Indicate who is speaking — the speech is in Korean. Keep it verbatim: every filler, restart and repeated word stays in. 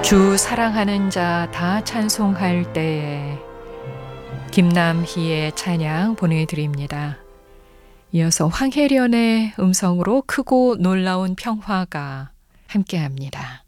Speaker 1: 주 사랑하는 자 다 찬송할 때에 김남희의 찬양 보내드립니다. 이어서 황혜련의 음성으로 크고 놀라운 평화가 함께합니다.